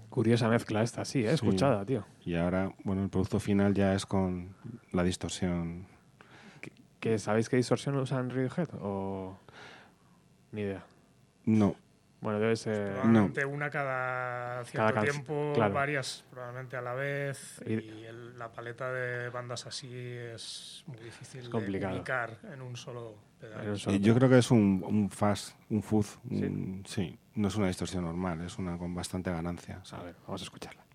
Curiosa mezcla esta, sí, escuchada, tío. Y ahora, bueno, el producto final ya es con la distorsión. ¿Sabéis qué distorsión usan Radiohead? ¿O ni idea? No, Bueno, debe ser... Probablemente una cada cierto tiempo, claro. Varias probablemente a la vez, Y la paleta de bandas así es muy difícil de complicado. ubicar en un solo pedal. Yo creo que es un fuzz, un fuzz. ¿Sí? Sí, no es una distorsión normal, es una con bastante ganancia. A ver, vamos a escucharla.